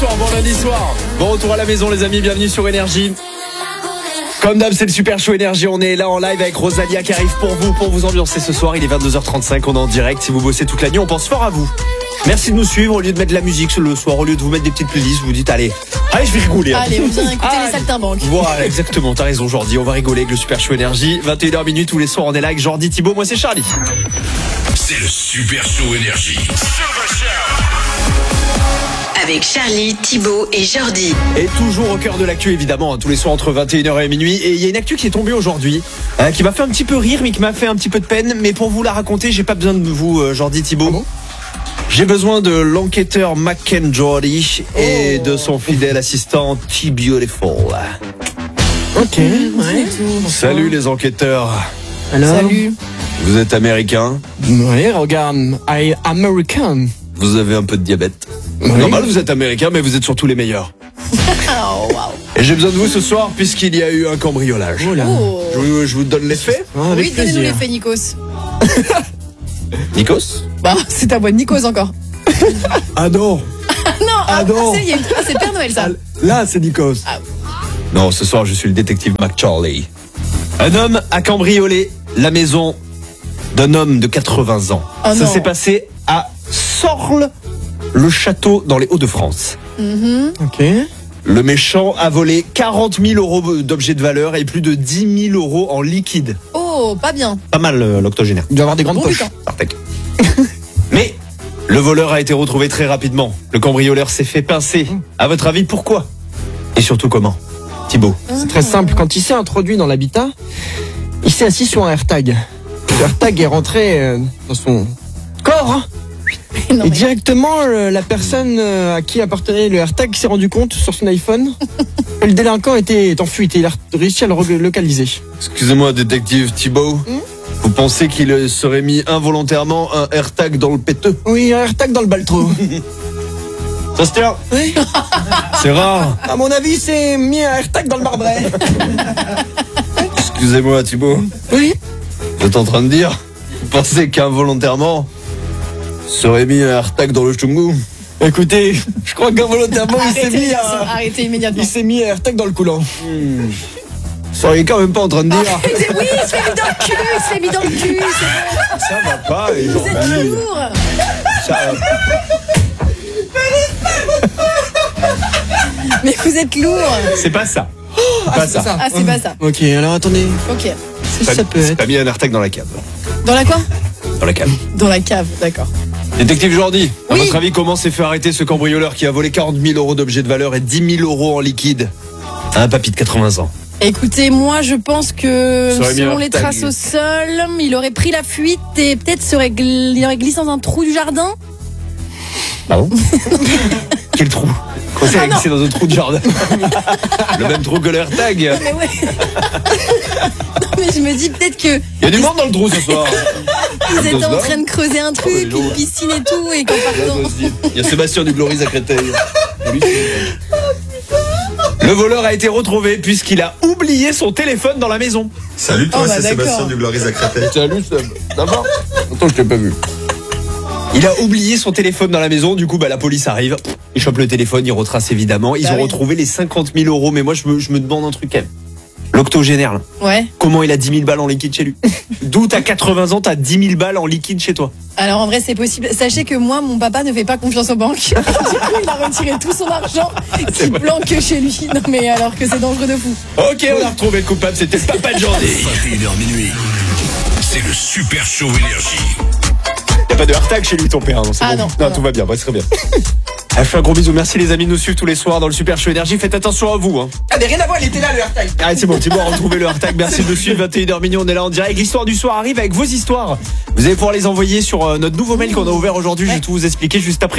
bonsoir, bon lundi soir. Bon retour à la maison les amis, bienvenue sur Énergie. Comme d'hab, c'est le Super Show Énergie, on est là en live avec Rosalia qui arrive pour vous ambiancer ce soir. Il est 22h35, on est en direct. Si vous bossez toute la nuit, on pense fort à vous. Merci de nous suivre, au lieu de mettre de la musique le soir, au lieu de vous mettre des petites playlists, vous vous dites allez, je vais rigoler. Allez, on vient écouter les saltimbanques. Voilà, exactement, t'as raison Jordi, on va rigoler avec le Super Show Énergie. 21h minutes tous les soirs, on est là avec Jordi, Thibaut, moi c'est Charlie. C'est le Super Show Énergie. Avec Charlie, Thibaut et Jordi. Et toujours au cœur de l'actu évidemment, tous les soirs entre 21h et minuit. Et il y a une actu qui est tombée aujourd'hui, qui m'a fait un petit peu rire, mais qui m'a fait un petit peu de peine. Mais pour vous la raconter, j'ai pas besoin de vous, Jordi, Thibaut. Ah bon ? J'ai besoin de l'enquêteur McEnjordy et de son fidèle assistant T-Beautiful. Ok, ouais. Salut les enquêteurs. Alors, salut. Vous êtes américain ? Oui, regarde, I American. Vous avez un peu de diabète. Oui. Normal, vous êtes américain, mais vous êtes surtout les meilleurs. Oh, wow. Et j'ai besoin de vous ce soir puisqu'il y a eu un cambriolage. Oh là. Oh. Je vous donne les faits. Avec Oui, donnez-nous plaisir. les faits, Nikos. Nikos ? Bah, c'est ta voix de Nikos encore. Ah non. Non, c'est Père Noël ça. Là, c'est Nikos. Ah. Non, ce soir, je suis le détective McCharlie. Un homme a cambriolé la maison d'un homme de 80 ans. Oh Ça non. s'est passé à Sorles, le château dans les Hauts-de-France. Ok. Le méchant a volé 40 000 euros d'objets de valeur et plus de 10 000 euros en liquide. Oh, pas bien. Pas mal, l'octogénaire. Il doit avoir des grandes Bon poches. butin. Parfait. Mais le voleur a été retrouvé très rapidement. Le cambrioleur s'est fait pincer. À votre avis, pourquoi ? Et surtout comment ? Thibaut. C'est très simple. Quand il s'est introduit dans l'habitat, il s'est assis sur un AirTag. Le AirTag est rentré dans son corps. Hein. Non, Et mais- directement, la personne à qui appartenait le AirTag s'est rendu compte sur son iPhone que le délinquant était en fuite et il a réussi à le localiser. Excusez-moi, détective Thibaut. Vous pensez qu'il serait mis involontairement un AirTag dans le péteux ? Oui, un AirTag dans le baltro. Ça se tient ? Oui. C'est rare. À mon avis, c'est mis un AirTag dans le barbret. Excusez-moi, Thibaut. Oui. Vous êtes en train de dire ? Vous pensez qu'involontairement serait mis un AirTag dans le chungu ? Écoutez, je crois qu'involontairement, Arrêtez immédiatement. il s'est mis un AirTag dans le coulant. Vous seriez quand même pas en train de dire. Oui, il se l'est mis dans le cul, Ça va pas, les Vous êtes Jordi. lourd. Ça- Mais vous êtes lourd. C'est pas ça. C'est pas ça. Ah, c'est pas ça. Ok, alors attendez. Ok. Ça peut C'est être. pas mis un AirTag dans la cave. Dans la quoi? Dans la cave. Dans la cave, d'accord. Détective Jordi, à Oui. votre avis, comment s'est fait arrêter ce cambrioleur qui a volé 40 000 euros d'objets de valeur et 10 000 euros en liquide à un papy de 80 ans? Écoutez, moi je pense que Ça aurait mis selon un les tag. traces au sol, il aurait pris la fuite et peut-être il aurait glissé dans un trou du jardin. Ah bon? Quel trou? Quand c'est Ah non. glissé dans un trou de jardin? Le même trou que l'AirTag. Mais ouais. Non, mais je me dis peut-être que Il y a du monde dans le trou ce soir. ils étaient en Dos train de creuser un truc, Oh, mais une non. piscine et tout, et qu'en partant. Il y a Sébastien du Gloris à Créteil. Le voleur a été retrouvé puisqu'il a oublié son téléphone dans la maison. Salut toi, Oh, bah, c'est d'accord. Sébastien du Gloris à Créteil. Salut Seb. D'abord. Attends, je t'ai pas vu. Il a oublié son téléphone dans la maison, du coup la police arrive, il chope le téléphone, il retrace évidemment, ils Bah ont oui. retrouvé les 50 000 euros, mais moi je me demande un truc quand même. L'octogénaire, là, Ouais. comment il a 10 000 balles en liquide chez lui? D'où t'as 80 ans, t'as 10 000 balles en liquide chez toi? Alors en vrai c'est possible. Sachez que moi mon papa ne fait pas confiance aux banques. Du coup il a retiré tout son argent qui planque chez lui. Non mais alors que c'est dangereux de fou. Ok, on a retrouvé le coupable, c'était le papa de Jordi. 21h minuit. C'est le Super Show Énergie. Y'a pas de AirTag chez lui ton père, non, c'est Ah bon. non, Tout va bien, bah, c'est très bien. Je fais un gros bisou, merci les amis de nous suivre tous les soirs dans le Super Show Énergie, faites attention à vous, hein. Ah, mais rien à voir, il était là, le AirTag. Ah, c'est bon, Thibaut a retrouvé le AirTag. Merci de nous suivre. 21h minuit, on est là en direct. L'histoire du soir arrive avec vos histoires. Vous allez pouvoir les envoyer sur notre nouveau mail qu'on a ouvert aujourd'hui. Je vais tout vous expliquer juste après.